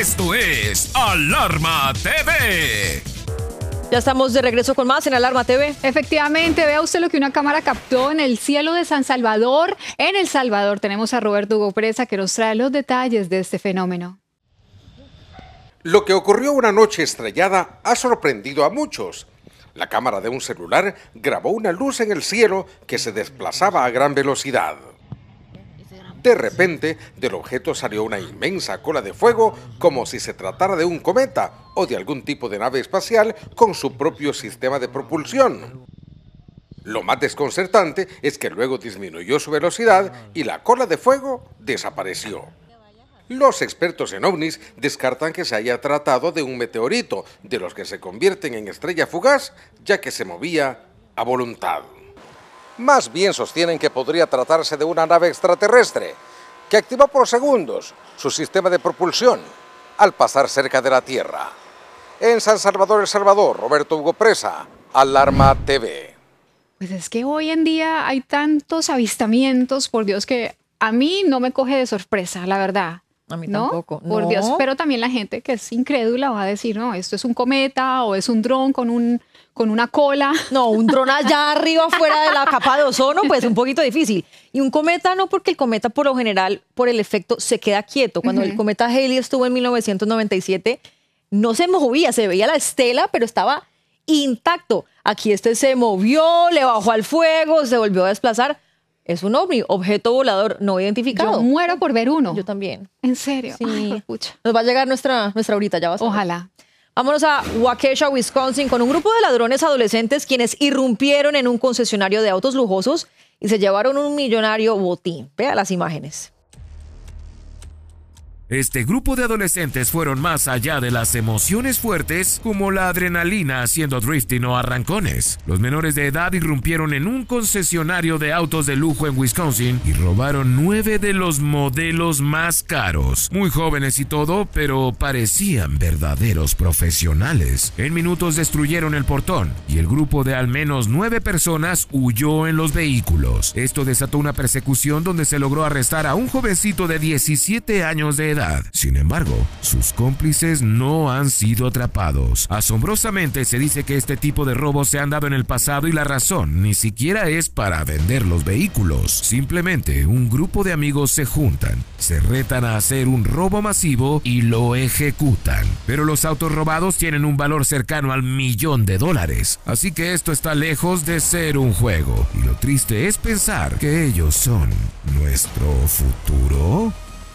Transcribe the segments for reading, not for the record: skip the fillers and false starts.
Esto es Alarma TV. Ya estamos de regreso con más en Alarma TV. Efectivamente, vea usted lo que una cámara captó en el cielo de San Salvador. En El Salvador tenemos a Roberto Hugo Presa que nos trae los detalles de este fenómeno. Lo que ocurrió una noche estrellada ha sorprendido a muchos. La cámara de un celular grabó una luz en el cielo que se desplazaba a gran velocidad. De repente, del objeto salió una inmensa cola de fuego, como si se tratara de un cometa o de algún tipo de nave espacial con su propio sistema de propulsión. Lo más desconcertante es que luego disminuyó su velocidad y la cola de fuego desapareció. Los expertos en ovnis descartan que se haya tratado de un meteorito, de los que se convierten en estrella fugaz, ya que se movía a voluntad. Más bien sostienen que podría tratarse de una nave extraterrestre, que activó por segundos su sistema de propulsión al pasar cerca de la Tierra. En San Salvador, El Salvador, Roberto Hugo Presa, Alarma TV. Pues es que hoy en día hay tantos avistamientos, por Dios, que a mí no me coge de sorpresa, la verdad. A mí ¿No? tampoco. Por Dios, pero también la gente que es incrédula va a decir, no, esto es un cometa o es un dron con una cola. No, un dron allá arriba fuera de la capa de ozono, pues un poquito difícil. Y un cometa no, porque el cometa por lo general, por el efecto, se queda quieto. Cuando el cometa Halley estuvo en 1997, no se movía, se veía la estela, pero estaba intacto. Aquí este se movió, le bajó al fuego, se volvió a desplazar. Es un ovni, objeto volador no identificado. Yo muero por ver uno. Yo también. ¿En serio? Sí. Ay, pucha. Nos va a llegar nuestra horita, ya vas a ver. Ojalá. Vámonos a Waukesha, Wisconsin, con un grupo de ladrones adolescentes quienes irrumpieron en un concesionario de autos lujosos y se llevaron un millonario botín. Vea las imágenes. Este grupo de adolescentes fueron más allá de las emociones fuertes como la adrenalina haciendo drifting o arrancones. Los menores de edad irrumpieron en un concesionario de autos de lujo en Wisconsin y robaron 9 de los modelos más caros. Muy jóvenes y todo, pero parecían verdaderos profesionales. En minutos destruyeron el portón y el grupo de al menos 9 personas huyó en los vehículos. Esto desató una persecución donde se logró arrestar a un jovencito de 17 años de edad. Sin embargo, sus cómplices no han sido atrapados. Asombrosamente se dice que este tipo de robos se han dado en el pasado y la razón ni siquiera es para vender los vehículos. Simplemente un grupo de amigos se juntan, se retan a hacer un robo masivo y lo ejecutan. Pero los autos robados tienen un valor cercano al $1.000.000. Así que esto está lejos de ser un juego. Y lo triste es pensar que ellos son nuestro futuro.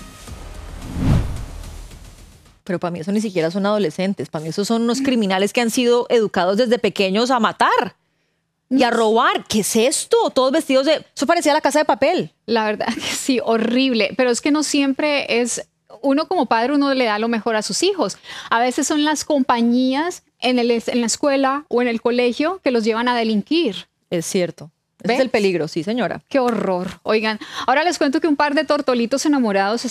Pero para mí eso ni siquiera son adolescentes. Para mí esos son unos criminales que han sido educados desde pequeños a matar y a robar. ¿Qué es esto? Todos vestidos de... Eso parecía La Casa de Papel. La verdad que sí, horrible. Pero es que no siempre es... Uno como padre, uno le da lo mejor a sus hijos. A veces son las compañías en la escuela o en el colegio que los llevan a delinquir. Es cierto. Ese ¿Ves? es el peligro, sí, señora. Qué horror. Oigan, ahora les cuento que un par de tortolitos enamorados